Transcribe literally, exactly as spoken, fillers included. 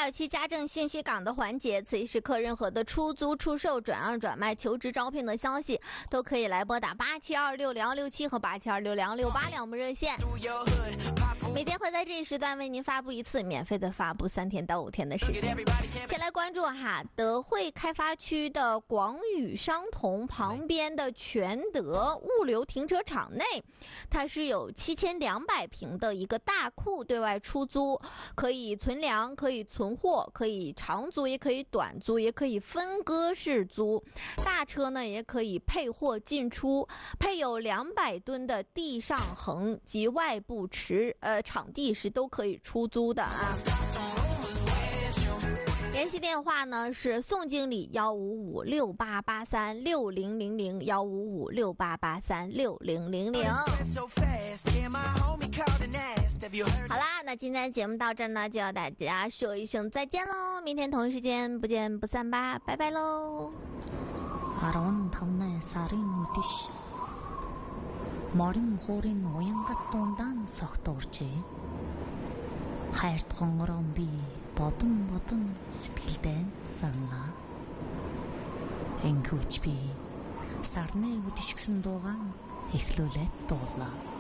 有期家政信息港的环节，此一时刻任何的出租、出售、转让、转卖、求职、招聘的消息，都可以来拨打八七二六零幺六七和八七二六零幺六八两部热线。每天会在这一时段为您发布一次，免费的发布三天到五天的时间。先来关注哈，德惠开发区的广宇商同旁边的全德物流停车场内，它是有七千两百平的一个大库对外出租，可以存粮，可以存货，可以长租，也可以短租，也可以分割式租。大车呢也可以配货进出，配有两百吨的地上横及外部池呃场地是都可以出租的啊。联系电话呢是宋经理幺五五六八八三六零零零幺五五六八八三六零零零。好啦，那今天节目到这儿呢，就要大家说一声再见喽，明天同一时间不见不散吧，拜拜喽。 아라운 밤내 살인 우디시 머린 호린 오양갓 돈단 석도르지 하일통으론 비 버튼 버튼 스킬된 살라 앵구치비 sarne үдишгсэн дуугаан эхлүүлээд дуулаа.